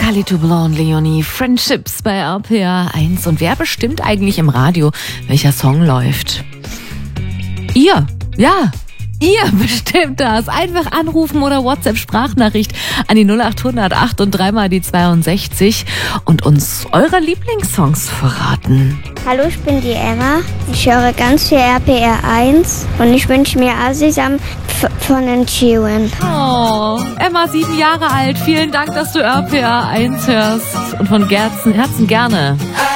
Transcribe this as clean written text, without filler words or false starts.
Calito Blonde, Leonie, Friendships bei RPR 1. Und wer bestimmt eigentlich im Radio, welcher Song läuft? Ihr, ja. Ihr bestimmt das. Einfach anrufen oder WhatsApp-Sprachnachricht an die 0800 8 und 3 mal die 62 und uns eure Lieblingssongs verraten. Hallo, ich bin die Emma. Ich höre ganz viel RPR 1 und ich wünsche mir Asisam von den Chewen. Oh, Emma, 7 Jahre alt. Vielen Dank, dass du RPR 1 hörst und von Herzen gerne.